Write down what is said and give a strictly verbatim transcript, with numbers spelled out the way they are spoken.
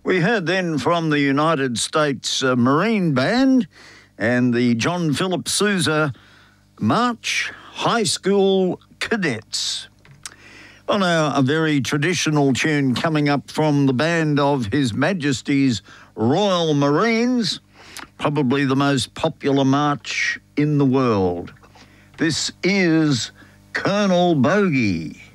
We heard then from the United States uh, Marine Band and the John Philip Sousa March High School Cadets. Well, now, a very traditional tune coming up from the band of His Majesty's Royal Marines, probably the most popular march in the world. This is Colonel Bogey.